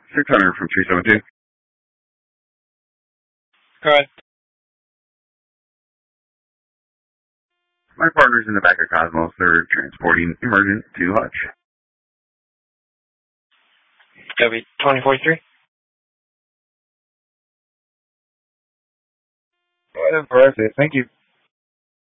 600 from 372. Go ahead. My partner's in the back of Cosmos. They're transporting emergent to Hutch. W2043. That's what I said. Thank you.